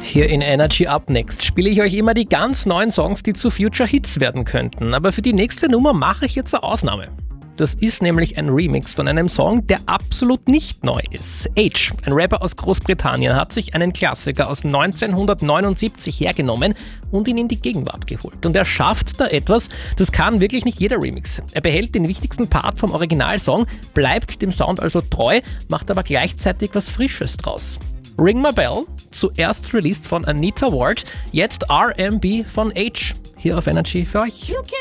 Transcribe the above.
Hier in Energy Up Next spiele ich euch immer die ganz neuen Songs, die zu Future Hits werden könnten. Aber für die nächste Nummer mache ich jetzt eine Ausnahme. Das ist nämlich ein Remix von einem Song, der absolut nicht neu ist. Age, ein Rapper aus Großbritannien, hat sich einen Klassiker aus 1979 hergenommen und ihn in die Gegenwart geholt. Und er schafft da etwas, das kann wirklich nicht jeder Remix. Er behält den wichtigsten Part vom Originalsong, bleibt dem Sound also treu, macht aber gleichzeitig was Frisches draus. Ring My Bell, zuerst released von Anita Ward, jetzt R&B von Age. Hier auf Energy für euch.